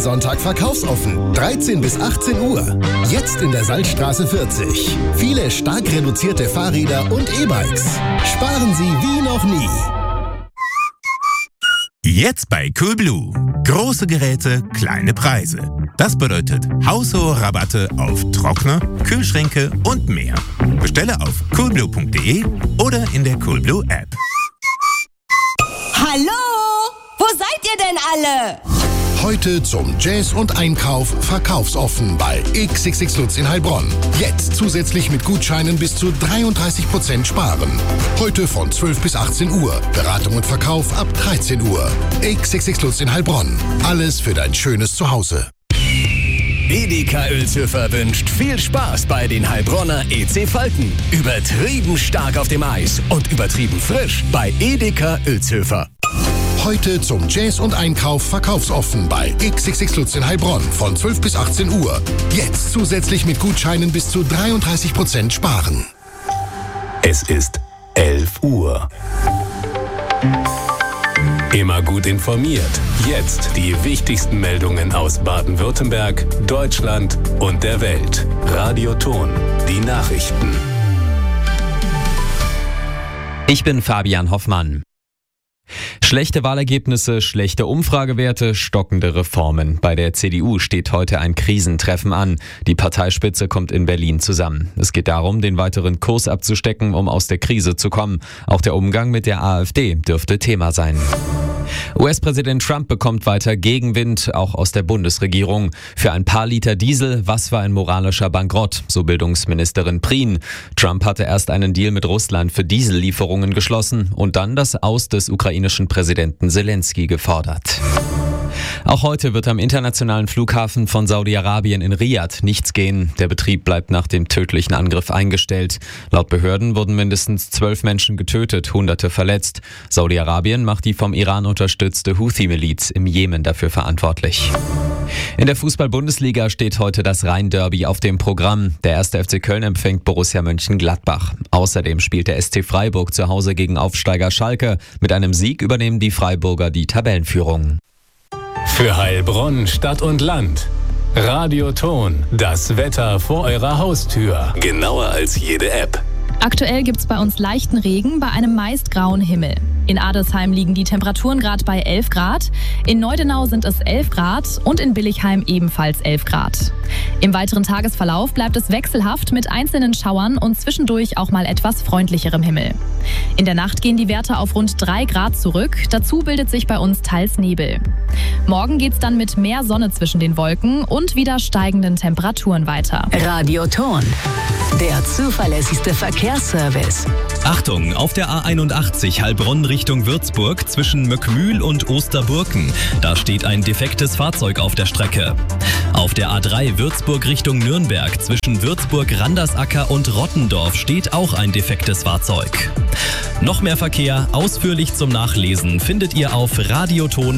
Sonntag verkaufsoffen. 13 bis 18 Uhr. Jetzt in der Salzstraße 40. Viele stark reduzierte Fahrräder und E-Bikes. Sparen Sie wie noch nie. Jetzt bei Coolblue. Große Geräte, kleine Preise. Das bedeutet haushohe Rabatte auf Trockner, Kühlschränke und mehr. Bestelle auf coolblue.de oder in der Coolblue App. Hallo? Wo seid ihr denn alle? Heute zum Jazz und Einkauf verkaufsoffen bei XXX Lutz in Heilbronn. Jetzt zusätzlich mit Gutscheinen bis zu 33% sparen. Heute von 12 bis 18 Uhr. Beratung und Verkauf ab 13 Uhr. XXX Lutz in Heilbronn. Alles für dein schönes Zuhause. Edeka Uelzhöfer wünscht viel Spaß bei den Heilbronner EC Falken. Übertrieben stark auf dem Eis und übertrieben frisch bei Edeka Uelzhöfer. Heute zum Jazz und Einkauf verkaufsoffen bei XXX Lutz in Heilbronn von 12 bis 18 Uhr. Jetzt zusätzlich mit Gutscheinen bis zu 33% sparen. Es ist 11 Uhr. Immer gut informiert. Jetzt die wichtigsten Meldungen aus Baden-Württemberg, Deutschland und der Welt. Radio Ton, die Nachrichten. Ich bin Fabian Hoffmann. Schlechte Wahlergebnisse, schlechte Umfragewerte, stockende Reformen. Bei der CDU steht heute ein Krisentreffen an. Die Parteispitze kommt in Berlin zusammen. Es geht darum, den weiteren Kurs abzustecken, um aus der Krise zu kommen. Auch der Umgang mit der AfD dürfte Thema sein. US-Präsident Trump bekommt weiter Gegenwind, auch aus der Bundesregierung. Für ein paar Liter Diesel, was für ein moralischer Bankrott, so Bildungsministerin Prien. Trump hatte erst einen Deal mit Russland für Diesellieferungen geschlossen und dann das Aus des ukrainischen Präsidenten Zelensky gefordert. Auch heute wird am internationalen Flughafen von Saudi-Arabien in Riyadh nichts gehen. Der Betrieb bleibt nach dem tödlichen Angriff eingestellt. Laut Behörden wurden mindestens 12 Menschen getötet, Hunderte verletzt. Saudi-Arabien macht die vom Iran unterstützte Houthi-Miliz im Jemen dafür verantwortlich. In der Fußball-Bundesliga steht heute das Rhein-Derby auf dem Programm. Der 1. FC Köln empfängt Borussia Mönchengladbach. Außerdem spielt der SC Freiburg zu Hause gegen Aufsteiger Schalke. Mit einem Sieg übernehmen die Freiburger die Tabellenführung. Für Heilbronn, Stadt und Land. Radio Ton, das Wetter vor eurer Haustür. Genauer als jede App. Aktuell gibt's bei uns leichten Regen bei einem meist grauen Himmel. In Adelsheim liegen die Temperaturen gerade bei 11 Grad, in Neudenau sind es 11 Grad und in Billichheim ebenfalls 11 Grad. Im weiteren Tagesverlauf bleibt es wechselhaft mit einzelnen Schauern und zwischendurch auch mal etwas freundlicherem Himmel. In der Nacht gehen die Werte auf rund 3 Grad zurück, dazu bildet sich bei uns teils Nebel. Morgen geht's dann mit mehr Sonne zwischen den Wolken und wieder steigenden Temperaturen weiter. Radio Ton, der zuverlässigste Verkehrsservice. Achtung, auf der A81 Heilbronn Richtung Würzburg zwischen Möckmühl und Osterburken. Da steht ein defektes Fahrzeug auf der Strecke. Auf der A3 Würzburg Richtung Nürnberg zwischen Würzburg-Randersacker und Rottendorf steht auch ein defektes Fahrzeug. Noch mehr Verkehr, ausführlich zum Nachlesen, findet ihr auf radioton.de.